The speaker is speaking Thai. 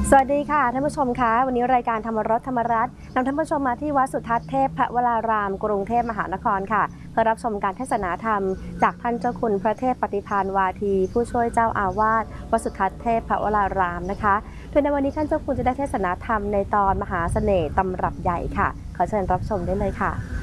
สวัสดีค่ะท่านผู้ชมคะวันนี้รายการธรรมรสธรรมรัตน์นำท่านผู้ชมมาที่วัดสุทัศน์เทพพระวรารามกรุงเทพมหานครค่ะเพื่อรับชมการเทศนาธรรมจากท่านเจ้าคุณพระเทพปฏิภาณวาทีผู้ช่วยเจ้าอาวาสวัดสุทัศน์เทพพระวรารามนะคะโดยในวันนี้ท่านเจ้าคุณจะได้เทศนาธรรมในตอนมหาเสน่ห์ตำรับใหญ่ค่ะขอเชิญรับชมได้เลยค่ะ